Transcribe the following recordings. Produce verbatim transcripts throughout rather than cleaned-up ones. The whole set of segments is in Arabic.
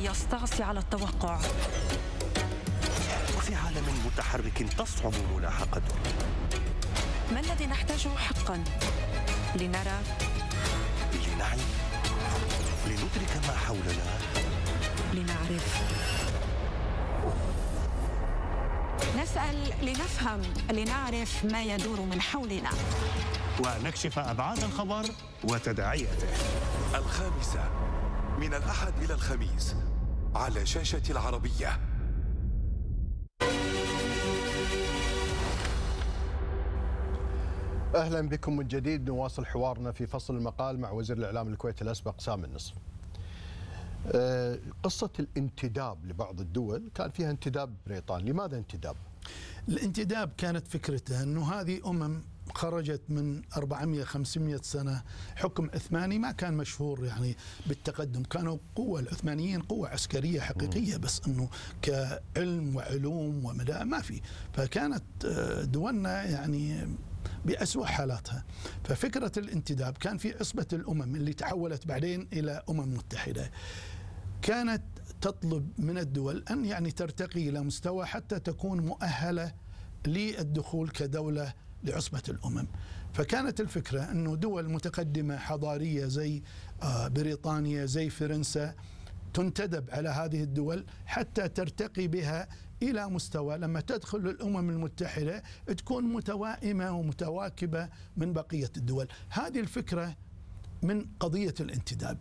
يستعصي على التوقع. وفي عالم متحرك تصعب ملاحقته. ما الذي نحتاجه حقا لنرى، لنعي، لندرك ما حولنا، لنعرف؟ نسأل لنفهم، لنعرف ما يدور من حولنا، ونكشف أبعاد الخبر وتداعياته. الخامسة من الأحد إلى الخميس على شاشة العربية. أهلا بكم من جديد. نواصل حوارنا في فصل المقال مع وزير الإعلام الكويتي الأسبق سامي النصف. قصة الانتداب لبعض الدول كان فيها انتداب بريطاني. لماذا انتداب؟ الانتداب كانت فكرته أنه هذه أمم خرجت من أربعمئة خمسمئة سنة حكم عثماني ما كان مشهور يعني بالتقدم. كانوا قوة العثمانيين قوة عسكرية حقيقية، بس أنه كعلم وعلوم ومدى ما في. فكانت دولنا يعني بأسوأ حالاتها. ففكرة الانتداب كان في عصبة الأمم اللي تحولت بعدين إلى أمم متحدة، كانت تطلب من الدول أن يعني ترتقي إلى مستوى حتى تكون مؤهلة للدخول كدولة لعصبة الأمم. فكانت الفكرة أنه دول متقدمة حضارية زي بريطانيا زي فرنسا تنتدب على هذه الدول حتى ترتقي بها إلى مستوى لما تدخل الأمم المتحدة تكون متوائمة ومتواكبة من بقية الدول. هذه الفكرة من قضية الانتداب.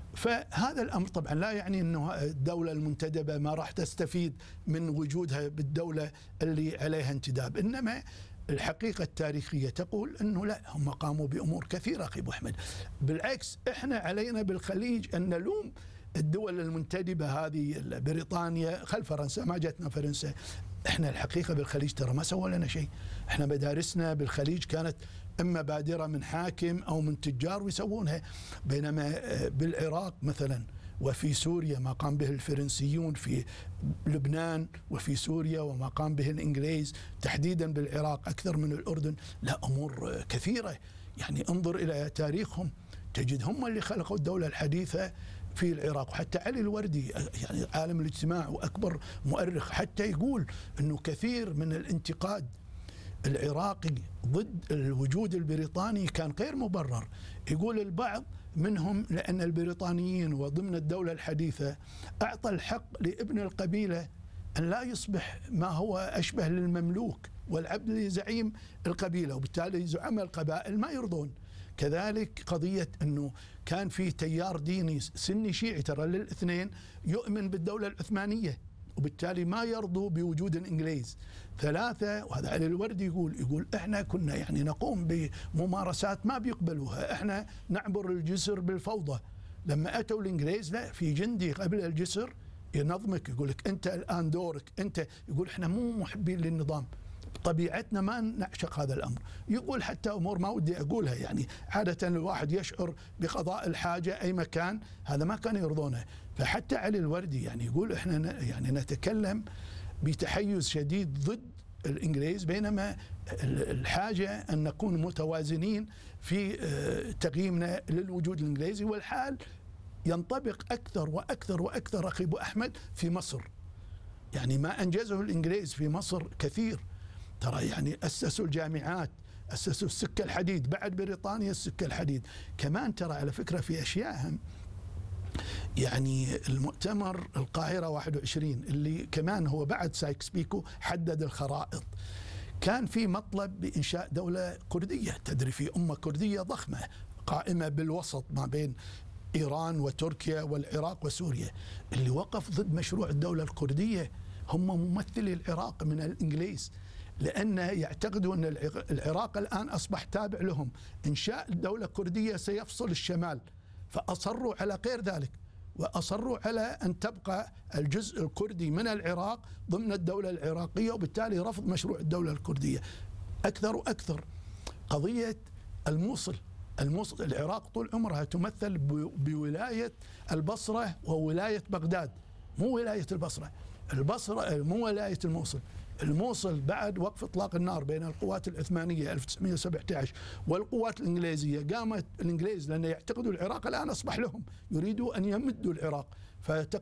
فهذا الأمر طبعا لا يعني أنه الدولة المنتدبة ما راح تستفيد من وجودها بالدولة اللي عليها انتداب، إنما الحقيقة التاريخية تقول أنه لا، هم قاموا بأمور كثيرة أخي أبو أحمد. بالعكس إحنا علينا بالخليج أن نلوم الدول المنتدبة هذه، بريطانيا خلف فرنسا، ما جتنا فرنسا. احنا الحقيقة بالخليج ترى ما سوى لنا شيء. احنا مدارسنا بالخليج كانت اما بادرة من حاكم او من تجار ويسوونها، بينما بالعراق مثلا وفي سوريا ما قام به الفرنسيون، في لبنان وفي سوريا وما قام به الإنجليز، تحديدا بالعراق أكثر من الأردن. لا، أمور كثيرة يعني. انظر إلى تاريخهم تجد هم اللي خلقوا الدولة الحديثة في العراق. وحتى علي الوردي يعني عالم الاجتماع وأكبر مؤرخ حتى يقول أنه كثير من الانتقاد العراقي ضد الوجود البريطاني كان غير مبرر. يقول البعض منهم لأن البريطانيين وضمن الدولة الحديثة أعطى الحق لابن القبيلة أن لا يصبح ما هو أشبه للمملوك والعبد لزعيم القبيلة، وبالتالي زعماء القبائل ما يرضون. كذلك قضية أنه كان في تيار ديني سني شيعي ترى للاثنين يؤمن بالدولة العثمانية، وبالتالي ما يرضوا بوجود الإنجليز. ثلاثة، وهذا علي الوردي يقول يقول إحنا كنا يعني نقوم بممارسات ما بيقبلوها، إحنا نعبر الجسر بالفوضى. لما أتوا الإنجليز لا، في جندي قبل الجسر ينظمك، يقول لك أنت الآن دورك أنت. يقول إحنا مو محبين للنظام، طبيعتنا ما نعشق هذا الأمر. يقول حتى أمور ما ودي أقولها يعني، عادة الواحد يشعر بقضاء الحاجة أي مكان، هذا ما كان يرضونه. فحتى علي الوردي يعني يقول إحنا يعني نتكلم بتحيز شديد ضد الإنجليز، بينما الحاجة أن نكون متوازنين في تقييمنا للوجود الإنجليزي. والحال ينطبق أكثر وأكثر وأكثر أخي أبو أحمد في مصر. يعني ما أنجزه الإنجليز في مصر كثير ترى، يعني أسسوا الجامعات، أسسوا السكة الحديد، بعد بريطانيا السكة الحديد كمان. ترى على فكرة في أشياء يعني المؤتمر القاهرة واحد وعشرين اللي كمان هو بعد سايكس بيكو حدد الخرائط، كان في مطلب بإنشاء دولة كردية. تدري في أمة كردية ضخمة قائمة بالوسط ما بين إيران وتركيا والعراق وسوريا. اللي وقف ضد مشروع الدولة الكردية هم ممثلي العراق من الإنجليز، لأن يعتقدوا أن العراق الآن أصبح تابع لهم. إنشاء دولة كردية سيفصل الشمال، فأصروا على غير ذلك، وأصروا على أن تبقى الجزء الكردي من العراق ضمن الدولة العراقية، وبالتالي رفض مشروع الدولة الكردية. أكثر وأكثر قضية الموصل. الموصل العراق طول عمرها تمثل بولاية البصرة وولاية بغداد، مو ولاية البصرة. البصرة مو ولاية الموصل. الموصل بعد وقف إطلاق النار بين القوات العثمانية ألف وتسعمئة وسبعة عشر والقوات الإنجليزية، قامت الإنجليز لأن يعتقدوا العراق الآن أصبح لهم، يريدوا أن يمدوا العراق،